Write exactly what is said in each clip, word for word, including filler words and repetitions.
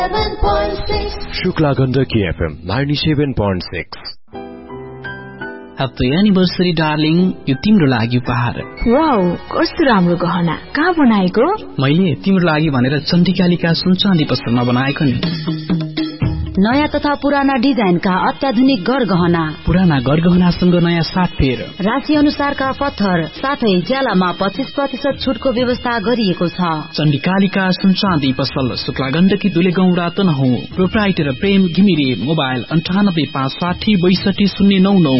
Shukla Gandaki FM ninety-seven point six. Happy anniversary darling, यो तिम्रो लागि उपहार। वाउ, कस्तो राम्रो गहना। कहाँ बनाएको? मैले तिम्रो लागि भनेर चण्डिकालिका सुन चाँदी पसलमा बनाएको नि। नयाँ तथा पुराना डिजाइनका अत्याधुनिक गरगहना, पुराना गरगहनासँग नयाँ साटफेर, राशि अनुसारका पत्थर साथै ज्यालामा पच्चीस प्रतिशत छुटको व्यवस्था गरिएको छ। चण्डिकालिका सुन चाँदी पसल, शुक्ला गण्डकी दुलेगौंडा तनहुँ। प्रोप्राइटर प्रेम घिमिरे। मोबाइल अन्ठानब्बे पाँच साठी बैसठी शून्य नौ नौ।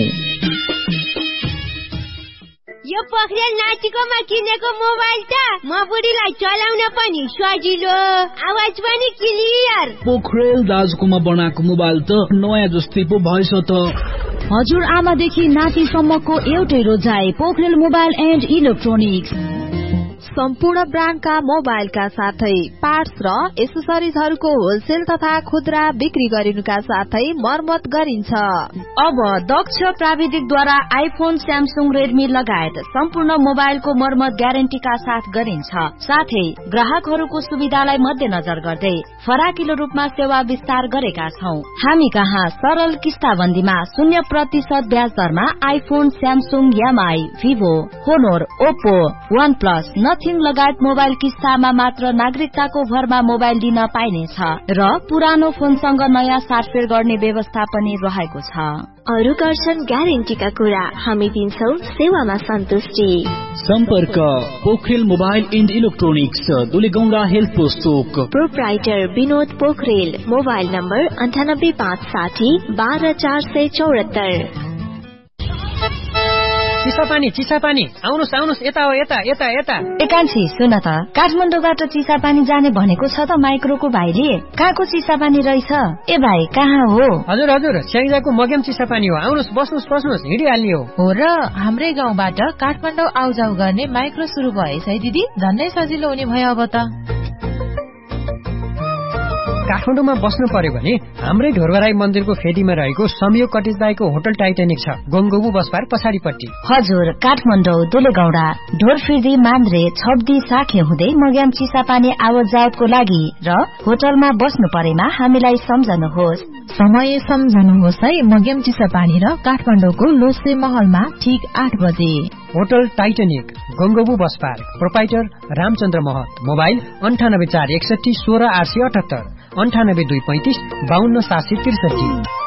यो पोखरेल नातिकोमा किनेको मोबाइल त म बुढीलाई चलाउन पनि सजिलो, आवाज पनि क्लियर। पोखरेल दाजुकोमा बनाएको मोबाइल त नयाँ जस्तै पो भएछ त। हजुर आमादेखि नातिसम्मको एउटै रोजाइ, पोखरेल मोबाइल एन्ड इलेक्ट्रोनिक्स। सम्पूर्ण ब्रान्डका मोबाइलका साथै पार्ट्स र एसेसरिजहरूको होलसेल तथा खुद्रा बिक्री गरिनुका साथै मर्मत गरिन्छ। अब दक्ष प्राविधिकद्वारा आइफोन, स्यामसुङ, रेडमी लगायत सम्पूर्ण मोबाइलको मर्मत ग्यारेन्टीका साथ गरिन्छ। साथै ग्राहकहरूको सुविधालाई मध्यनजर गर्दै फराकिलो रूपमा सेवा विस्तार गरेका छौं। हामी कहाँ सरल किस्ताबन्दीमा शून्य प्रतिशत ब्याज दरमा iPhone, Samsung, MI, Vivo, होनोर, Oppo, one plus, nothing लगायत मोबाइल किस्तामा मात्र नागरिकताको भरमा मोबाइल दिन पाइनेछ र पुरानो फोनसँग नयाँ साटफेर गर्ने व्यवस्था पनि रहेको छ। अरु गर्छन् ग्यारेन्टीका कुरा, हामी दिन्छौं सेवामा सन्तुष्टि। सम्पर्क Pokharel mobile and electronics, Dulegaunda health post Chowk. Proprietor Vinod Pokharel. Mobile number अन्ठानब्बे पाँच साठी बाह्र चार सय चौरात्तर। चिसापानी चिसापानी, आउनुस् आउनुस्, यता हो, यता यता यता। एकान्छी सुन त, काठमाडौँबाट चिसापानी जाने भनेको छ त माइक्रोको भाइले। कहाँको चिसापानी रहेछ? ए भाइ कहाँ हो? हजुर हजुर, स्याङ्जाको मगेम चिसापानी हो। आउनुस्, बस्नुस् बस्नुस्, हिँडिहाल्ने हो। हो र, हाम्रै गाउँबाट काठमाडौँ आउजाउ गर्ने माइक्रो सुरु भएछ है दिदी। झन्नै सजिलो हुने भयो अब त। काठमाडौँमा बस्नु पर्यो भने हाम्रै ढोरबराई मन्दिरको फेदीमा रहेको संयोग कटेज दाईको होटल टाइटानिक छ, गंगोबु बसपार पछाडिपट्टि। हजुर, काठमाडौँ, दुलेगौडा, ढोरफिर्दी, मान्द्रे, छब्दी, साखे हुँदै मग्याम चिसापानी आवत जावतको लागि र होटलमा बस्नु परेमा हामीलाई सम्झनुहोस्। समय सम्झनुहोस् है, मग्याम चिसापानी र काठमाडौँको लोसे महलमा ठीक आठ बजे। Hotel Titanic, गंगोबु bus park. Proprietor Ramchandra महत। मोबाइल अन्ठानब्बे चार एकसठी सोह्र आठ सय अठहत्तर, अन्ठानब्बे दुई पैंतिस बाहन्न सात सय त्रिसठी।